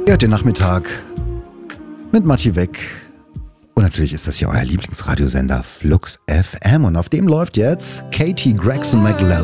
Ihr hört den Nachmittag mit Matti Weck. Und natürlich ist das hier euer Lieblingsradiosender Flux FM. Und auf dem läuft jetzt Katie Gregson McLeod.